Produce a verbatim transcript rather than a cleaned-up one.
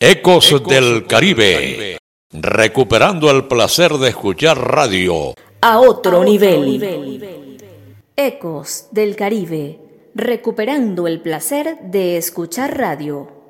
Ecos del Caribe, recuperando el placer de escuchar radio a otro nivel. Ecos del Caribe, recuperando el placer de escuchar radio.